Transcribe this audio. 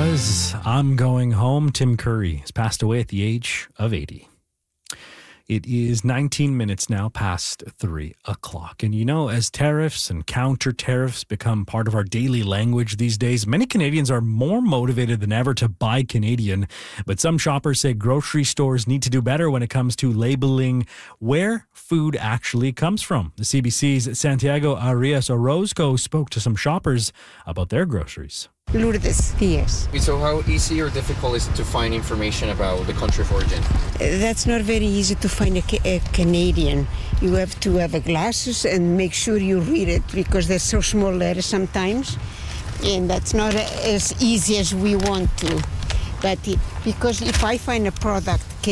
was I'm Going Home. Tim Curry has passed away at the age of 80. It is 19 minutes now past 3 o'clock. And you know, as tariffs and counter tariffs become part of our daily language these days, many Canadians are more motivated than ever to buy Canadian. But some shoppers say grocery stores need to do better when it comes to labeling where food actually comes from. The CBC's Santiago Arias Orozco spoke to some shoppers about their groceries. Lourdes, yes. So how easy or difficult is it to find information about the country of origin? That's not very easy to find a Canadian. You have to have glasses and make sure you read it because they're so small letters sometimes. And that's not as easy as we want to. But because if I find a product